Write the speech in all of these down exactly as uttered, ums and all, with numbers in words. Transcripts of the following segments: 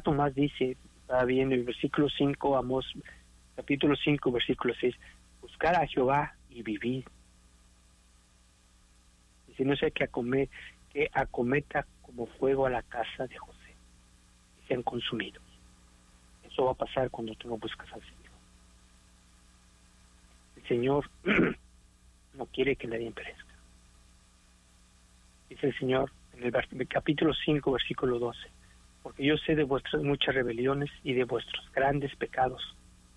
paso más dice, está bien, el versículo cinco, Amós, capítulo cinco, versículo seis, buscar a Jehová y vivir. Dice, no sea que, acome, que acometa como fuego a la casa de José y sean consumidos. Eso va a pasar cuando tú no buscas al Señor. El Señor no quiere que nadie perezca. Dice el Señor en el capítulo cinco, versículo doce, porque yo sé de vuestras muchas rebeliones y de vuestros grandes pecados.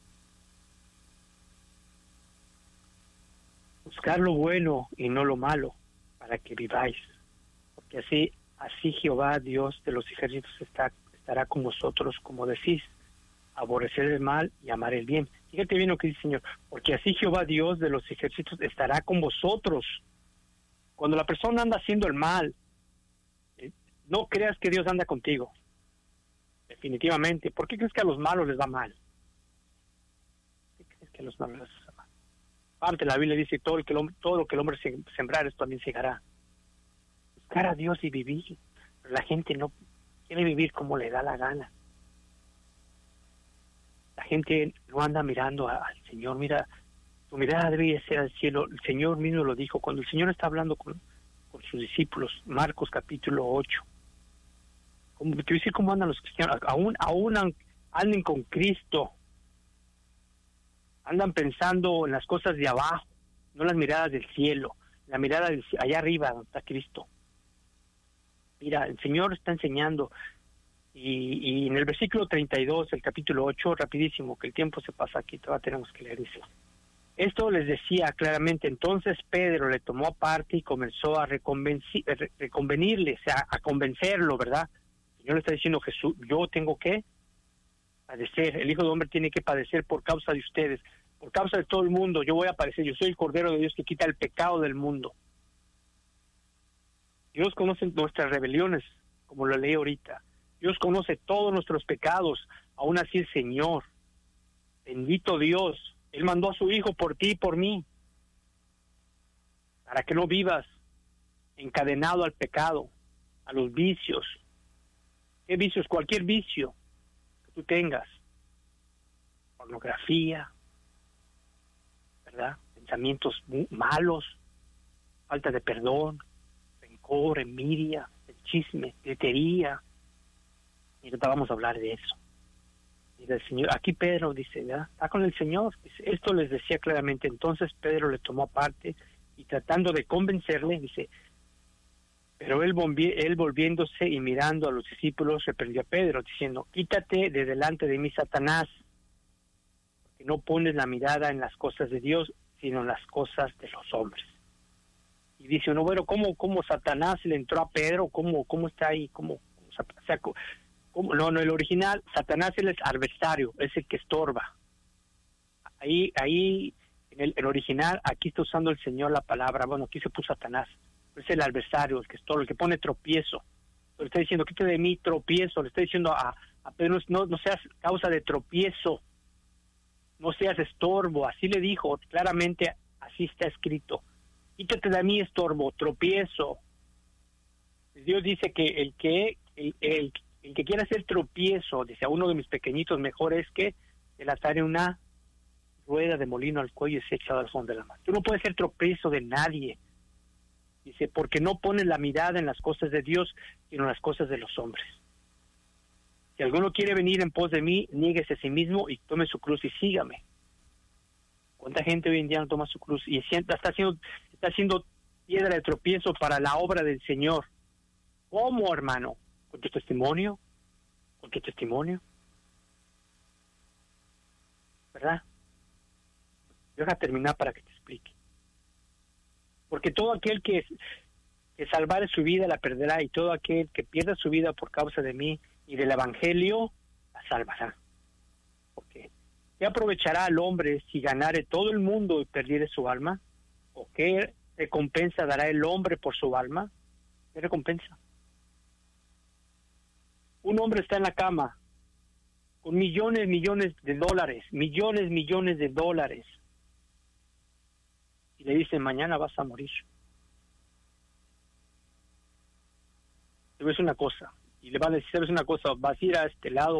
Buscar lo bueno y no lo malo, para que viváis, porque así, así Jehová, Dios de los ejércitos, está, estará con vosotros, como decís, aborrecer el mal y amar el bien. Fíjate bien lo que dice el Señor, porque así Jehová, Dios de los ejércitos, estará con vosotros. Cuando la persona anda haciendo el mal, eh, no creas que Dios anda contigo. Definitivamente. ¿Por qué crees que a los malos les va mal? ¿Por qué crees que a los malos les va mal? Aparte, la Biblia dice, todo, el que el hombre, todo lo que el hombre sembrar, esto también segará. Buscar a Dios y vivir. Pero la gente no quiere vivir como le da la gana. La gente no anda mirando a, al Señor. Mira, tu mirada debe ser al cielo. El Señor mismo lo dijo. Cuando el Señor está hablando con, con sus discípulos, Marcos capítulo ocho. Como, te voy a decir cómo andan los cristianos. Aún, aún anden con Cristo. Andan pensando en las cosas de abajo, no las miradas del cielo, la mirada del, allá arriba donde está Cristo. Mira, el Señor está enseñando, y, y en el versículo treinta y dos, el capítulo ocho, rapidísimo, que el tiempo se pasa aquí, todavía tenemos que leer eso. Esto les decía claramente. Entonces Pedro le tomó aparte y comenzó a reconvenirle, o sea, a convencerlo, ¿verdad? El Señor le está diciendo, Jesús, yo tengo que padecer, el Hijo del Hombre tiene que padecer por causa de ustedes, por causa de todo el mundo. Yo voy a padecer, yo soy el Cordero de Dios que quita el pecado del mundo. Dios conoce nuestras rebeliones, como lo leí ahorita. Dios conoce todos nuestros pecados, aún así el Señor, bendito Dios, Él mandó a su Hijo por ti y por mí, para que no vivas encadenado al pecado, a los vicios. ¿Qué vicios? Cualquier vicio que tú tengas, pornografía, ¿verdad? Pensamientos malos, falta de perdón, rencor, envidia, el chisme, gritería. Y ahorita vamos a hablar de eso. Mira, el Señor, aquí Pedro dice, ¿verdad? Está con el Señor. Dice, esto les decía claramente. Entonces Pedro le tomó aparte y tratando de convencerle, dice, pero él, volvi- él volviéndose y mirando a los discípulos, reprendió a Pedro, diciendo, quítate de delante de mí, Satanás, porque no pones la mirada en las cosas de Dios, sino en las cosas de los hombres. Y dice, no, bueno, ¿cómo, cómo Satanás le entró a Pedro? ¿Cómo, cómo está ahí? ¿Cómo, cómo, o sea, cómo? No, no, el original, Satanás él es adversario, es el que estorba. Ahí, ahí, en el, el original, aquí está usando el Señor la palabra, bueno, aquí se puso Satanás, es el adversario, el que estorba, el que pone tropiezo. Le está diciendo, quítate de mí, tropiezo. Le está diciendo a, a Pedro, no, no seas causa de tropiezo, no seas estorbo. Así le dijo, claramente, así está escrito. Quítate de mí, estorbo, tropiezo. Dios dice que el que el, el, el que quiera hacer tropiezo, dice a uno de mis pequeñitos, mejor es que el atar en una rueda de molino al cuello y se echado al fondo de la mar. Tú no puedes ser tropiezo de nadie. Dice, porque no pones la mirada en las cosas de Dios, sino en las cosas de los hombres. Si alguno quiere venir en pos de mí, niéguese a sí mismo y tome su cruz y sígame. ¿Cuánta gente hoy en día no toma su cruz y está haciendo, está haciendo piedra de tropiezo para la obra del Señor? ¿Cómo, hermano? ¿Con tu testimonio? ¿Con tu testimonio? ¿Verdad? Deja terminar para que te explique. Porque todo aquel que, que salvare su vida la perderá, y todo aquel que pierda su vida por causa de mí y del evangelio la salvará. Porque ¿qué aprovechará al hombre si ganare todo el mundo y perdiere su alma? ¿O qué recompensa dará el hombre por su alma? ¿Qué recompensa? Un hombre está en la cama con millones, millones de dólares, millones, millones de dólares. Y le dicen, mañana vas a morir. Te ves una cosa. Y le van a decir, ¿sabes una cosa? Vas a ir a este lado